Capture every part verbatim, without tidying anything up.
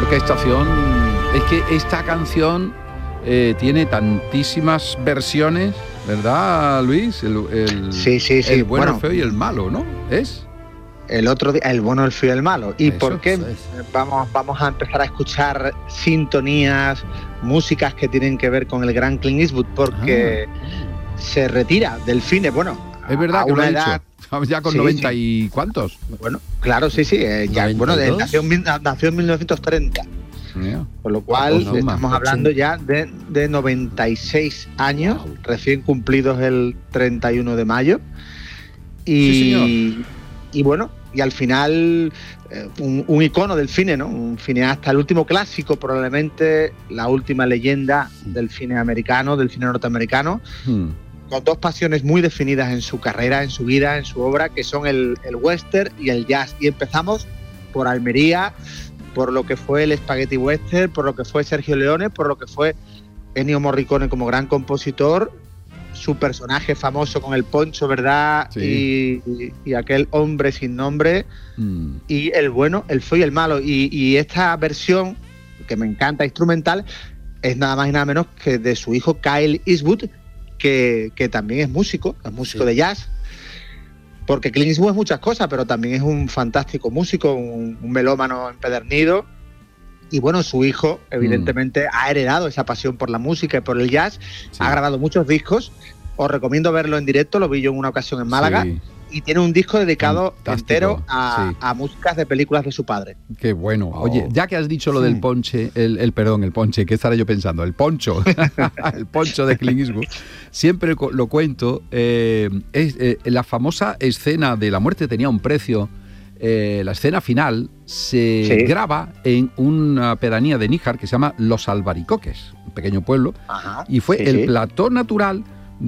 orquestación. Es que esta canción eh, tiene tantísimas versiones, ¿verdad, Luis? El, el, sí, sí, sí. El bueno, bueno, el feo y el malo, ¿no? ¿Es? El otro día, el bueno, el feo y el malo. ¿Y eso, por qué? Es. Vamos, vamos a empezar a escuchar sintonías, músicas que tienen que ver con el gran Clint Eastwood, porque ah. se retira del cine. Bueno, es verdad a que una lo ha edad, dicho. Ya con sí, noventa sí. y cuántos. Bueno, claro, sí, sí. Eh, ya, bueno, de, nació, en, nació en mil novecientos treinta. Yeah. Por lo cual no, estamos más, hablando ya de, de noventa y seis años, wow. recién cumplidos el treinta y uno de mayo. Y, sí, y bueno, y al final eh, un, un icono del cine, ¿no? Un cineasta, el último clásico, probablemente la última leyenda del cine americano, del cine norteamericano, hmm. con dos pasiones muy definidas en su carrera, en su vida, en su obra, que son el, el western y el jazz. Y empezamos por Almería, por lo que fue el Spaghetti Western, por lo que fue Sergio Leone, por lo que fue Ennio Morricone como gran compositor, su personaje famoso con el poncho, ¿verdad? Sí. Y, y, y aquel hombre sin nombre, mm. y el bueno, el feo y el malo. Y, y esta versión, que me encanta, instrumental, es nada más y nada menos que de su hijo Kyle Eastwood, que, que también es músico, es músico sí. de jazz. Porque Clint Eastwood es muchas cosas, pero también es un fantástico músico, un, un melómano empedernido. Y bueno, su hijo, evidentemente, mm. ha heredado esa pasión por la música y por el jazz. Sí. Ha grabado muchos discos. Os recomiendo verlo en directo, lo vi yo en una ocasión en Málaga. Sí. Y tiene un disco dedicado fantástico. entero a, sí. a músicas de películas de su padre. Qué bueno. Oh. Oye, ya que has dicho lo del ponche, el, el perdón, el ponche, ¿qué estaré yo pensando? El poncho, el poncho de Clint Eastwood. Siempre lo cuento. Eh, es, eh, la famosa escena de La muerte tenía un precio. Eh, la escena final se sí. graba en una pedanía de Níjar que se llama Los Albaricoques, un pequeño pueblo. Ajá. Y fue sí, el sí. plató natural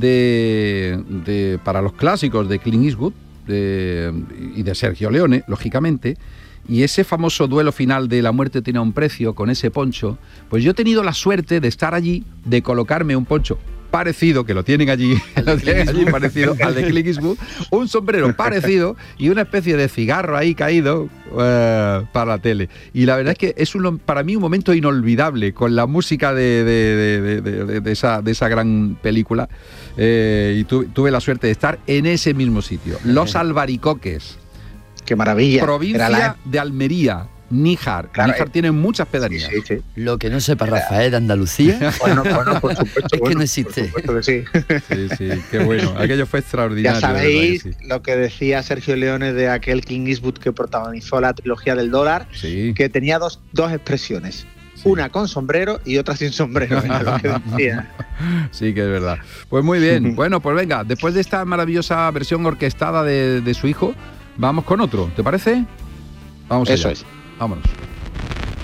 de, de, para los clásicos de Clint Eastwood de, y de Sergio Leone, lógicamente. Y ese famoso duelo final de La muerte tiene un precio con ese poncho, pues yo he tenido la suerte de estar allí, de colocarme un poncho parecido, que lo tienen allí, lo tienen allí parecido al de Clint Eastwood, un sombrero parecido y una especie de cigarro ahí caído uh, para la tele. Y la verdad es que es un, para mí un momento inolvidable con la música de, de, de, de, de, de, esa, de esa gran película, eh, y tu, tuve la suerte de estar en ese mismo sitio. Los Albaricoques. ¡Qué maravilla! Provincia la... de Almería. Níjar. Claro, Níjar eh, tiene muchas pedanías. Sí, sí, sí. Lo que no sepa Rafael de Andalucía, bueno, bueno, por supuesto, es bueno, que no existe. Por supuesto que sí. Sí, sí, qué bueno. Aquello fue extraordinario. Ya sabéis que sí. lo que decía Sergio Leone de aquel Clint Eastwood que protagonizó la trilogía del dólar, sí. que tenía dos, dos expresiones. Sí. Una con sombrero y otra sin sombrero. Era lo que decía. Sí, que es verdad. Pues muy bien. Bueno, pues venga, después de esta maravillosa versión orquestada de, de su hijo, vamos con otro. ¿Te parece? Vamos Eso allá. es. Vámonos.